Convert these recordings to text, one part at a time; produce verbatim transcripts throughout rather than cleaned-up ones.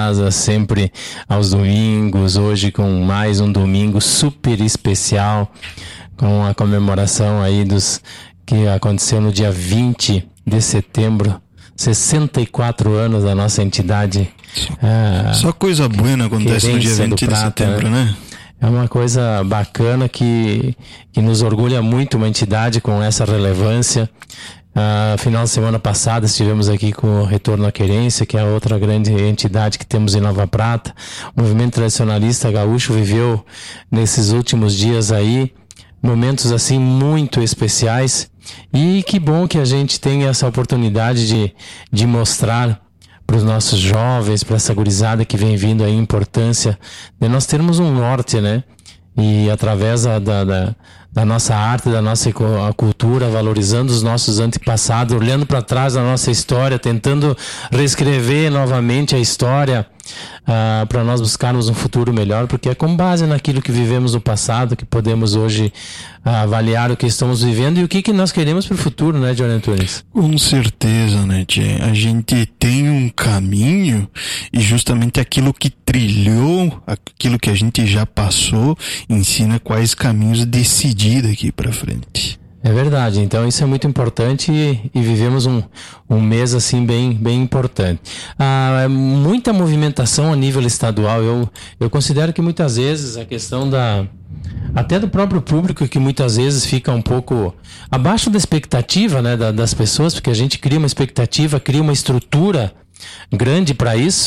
Brasa, sempre aos domingos, hoje com mais um domingo super especial, com a comemoração aí dos que aconteceu no dia vinte de setembro, sessenta e quatro anos da nossa entidade. Ah, só coisa boa acontece no dia vinte de setembro, né? É uma coisa bacana que, que nos orgulha muito, uma entidade com essa relevância. Uh, final de semana passada estivemos aqui com o Retorno à Querência, que é a outra grande entidade que temos em Nova Prata. O movimento tradicionalista gaúcho viveu nesses últimos dias aí momentos assim muito especiais, e que bom que a gente tem essa oportunidade de, de mostrar para os nossos jovens, para essa gurizada que vem vindo aí, a importância de nós termos um norte, né? E através da, da, da nossa arte, da nossa cultura, valorizando os nossos antepassados, olhando para trás da nossa história, tentando reescrever novamente a história, uh, para nós buscarmos um futuro melhor, porque é com base naquilo que vivemos no passado que podemos hoje uh, avaliar o que estamos vivendo e o que, que nós queremos para o futuro, né, Johnny Antunes? Com certeza, né, Tchê? A gente tem um caminho e justamente aquilo que trilhou, aquilo que a gente já passou, ensina quais caminhos decidir daqui para frente. É verdade, então isso é muito importante e, e vivemos um, um mês assim bem, bem importante. Ah, muita movimentação a nível estadual, eu, eu considero que muitas vezes a questão da, até do próprio público, que muitas vezes fica um pouco abaixo da expectativa, né, da, das pessoas, porque a gente cria uma expectativa, cria uma estrutura grande para isso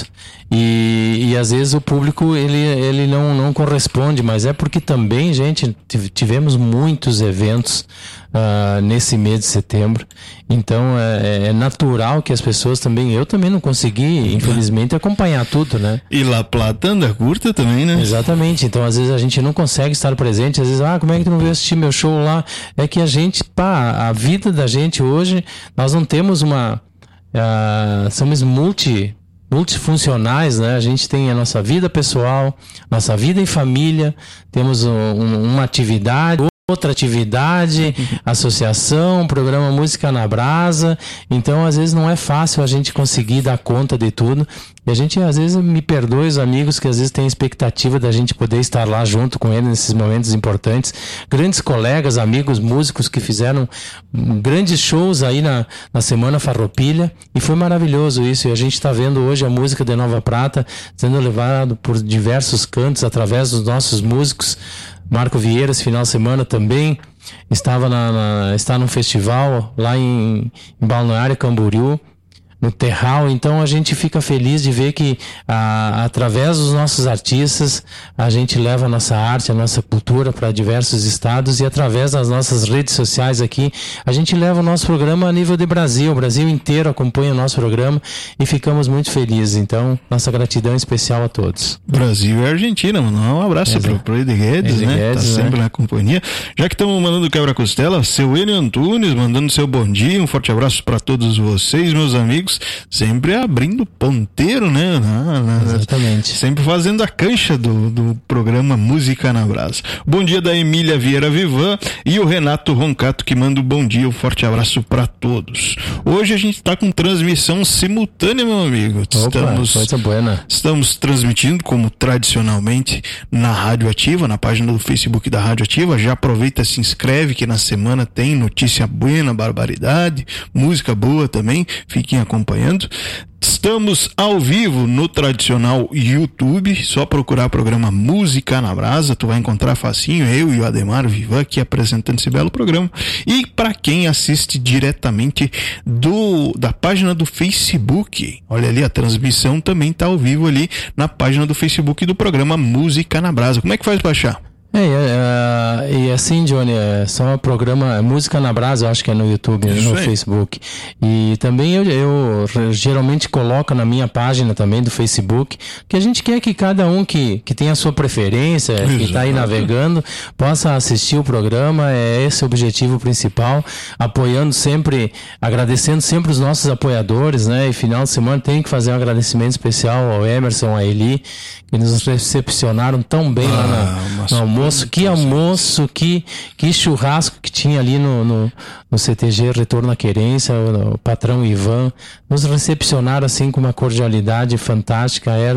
e, e às vezes o público ele, ele não, não corresponde, mas é porque também, gente, tivemos muitos eventos uh, nesse mês de setembro, então é, é natural que as pessoas também, eu também não consegui, infelizmente, acompanhar tudo, né? E La Plata anda curta também, né? Exatamente, então às vezes a gente não consegue estar presente, às vezes, ah, como é que tu não veio assistir meu show lá? É que a gente, pá, a vida da gente hoje, nós não temos uma Uh, somos multi, multifuncionais, né? A gente tem a nossa vida pessoal, nossa vida em família, temos um, uma atividade, outra atividade, associação, programa Música na Brasa. Então, às vezes não é fácil a gente conseguir dar conta de tudo. E a gente, às vezes, me perdoe os amigos que às vezes têm expectativa da gente poder estar lá junto com eles nesses momentos importantes. Grandes colegas, amigos, músicos que fizeram grandes shows aí na, na Semana Farroupilha. E foi maravilhoso isso. E a gente está vendo hoje a música de Nova Prata sendo levada por diversos cantos através dos nossos músicos. Marco Vieira, esse final de semana também estava na, na, está num festival lá em, em Balneário Camboriú, no Terral. Então a gente fica feliz de ver que a, através dos nossos artistas a gente leva a nossa arte, a nossa cultura para diversos estados, e através das nossas redes sociais aqui a gente leva o nosso programa a nível de Brasil. O Brasil inteiro acompanha o nosso programa e ficamos muito felizes. Então nossa gratidão especial a todos. Brasil e Argentina, mano. Um abraço Exato. Pro Ed Guedes, né? Guedes, tá sempre né? na companhia. Já que estamos mandando quebra-costela, seu Enio Antunes mandando seu bom dia, um forte abraço para todos vocês, meus amigos. Sempre abrindo ponteiro, né? Na, na, Exatamente. Sempre fazendo a cancha do, do programa Música na Brasa. Bom dia da Emília Vieira Vivan e o Renato Roncato que manda um bom dia, um forte abraço para todos. Hoje a gente está com transmissão simultânea, meu amigo. Opa, estamos, coisa buena. Estamos transmitindo como tradicionalmente na Rádio Ativa, na página do Facebook da Rádio Ativa. Já aproveita, se inscreve que na semana tem notícia buena, barbaridade, música boa também. Fiquem acompanhando. acompanhando. Estamos ao vivo no tradicional YouTube, só procurar o programa Música na Brasa, tu vai encontrar facinho, eu e o Ademar Vivan aqui apresentando esse belo programa. E para quem assiste diretamente do, da página do Facebook, olha ali, a transmissão também tá ao vivo ali na página do Facebook do programa Música na Brasa. Como é que faz para achar? É, é, é, e assim, Johnny, é só um programa Música na Brasa, eu acho que é no YouTube, Isso no aí. Facebook. E também eu, eu geralmente coloco na minha página também do Facebook, que a gente quer que cada um que, que tem a sua preferência, Exato. Que está aí navegando, possa assistir o programa. É esse o objetivo principal, apoiando sempre, agradecendo sempre os nossos apoiadores, né? E final de semana tem que fazer um agradecimento especial ao Emerson, a Eli, que nos recepcionaram tão bem ah, lá na, no almoço. Que almoço, que, que churrasco que tinha ali no, no, no C T G Retorno à Querência. O, o patrão Ivan nos recepcionaram assim com uma cordialidade fantástica. Era